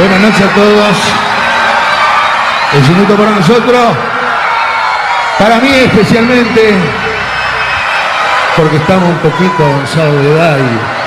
Buenas noches a todos. Es un gusto para nosotros, para mí especialmente, porque estamos un poquito avanzados de edad